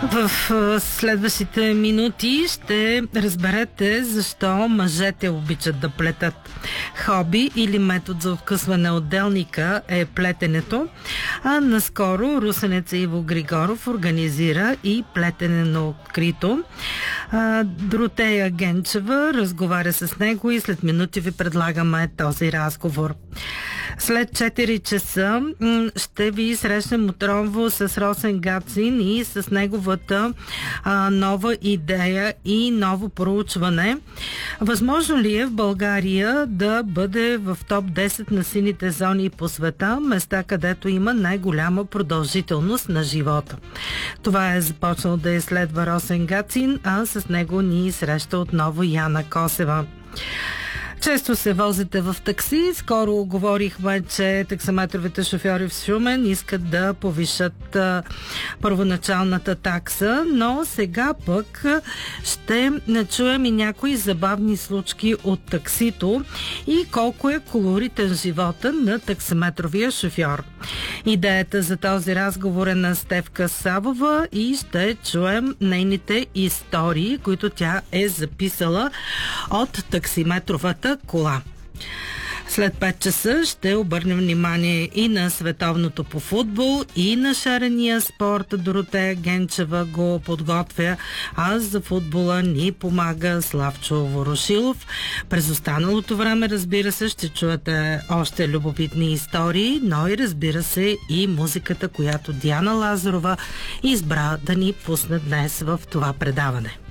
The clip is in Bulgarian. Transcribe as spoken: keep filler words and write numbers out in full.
В следващите минути ще разберете защо мъжете обичат да плетат. Хоби или метод за откъсване от делника е плетенето, а наскоро русенец Иво Григоров организира и плетене на открито. Доротея Генчева разговаря с него и след минути ви предлагаме този разговор. След четири часа ще ви срещнем отново с Росен Гацин и с неговата а, нова идея и ново проучване. Възможно ли е в България да бъде в топ десет на сините зони по света, места където има най-голяма продължителност на живота? Това е започнал да изследва Росен Гацин, а с него ни среща отново Яна Косева. Често се возите в такси. Скоро говорихме, че таксиметровите шофьори в Шумен искат да повишат а, първоначалната такса, но сега пък ще чуем и някои забавни случки от таксито и колко е колоритен живота на таксиметровия шофьор. Идеята за този разговор е на Стефка Савова и ще чуем нейните истории, които тя е записала от таксиметровата кола. След пет часа ще обърнем внимание и на световното по футбол, и на шарения спорт. Доротея Генчева го подготвя, а за футбола ни помага Славчо Ворошилов. През останалото време, разбира се, ще чуете още любопитни истории, но и разбира се и музиката, която Диана Лазарова избра да ни пусне днес в това предаване.